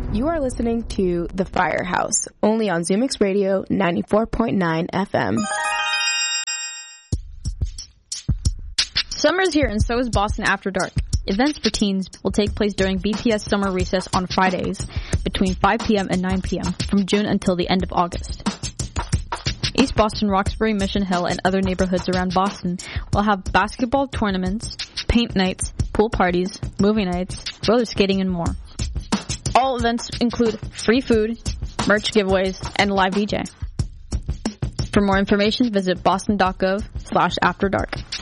You are listening to The Firehouse, only on ZoomX Radio 94.9 FM. Summer's here and so is Boston After Dark. Events for teens will take place during BPS summer recess on Fridays between 5 p.m. and 9 p.m. from June until the end of August. East Boston, Roxbury, Mission Hill, and other neighborhoods around Boston will have basketball tournaments, paint nights, pool parties, movie nights, roller skating, and more. All events include free food, merch giveaways, and live DJ. For more information, visit boston.gov/afterdark.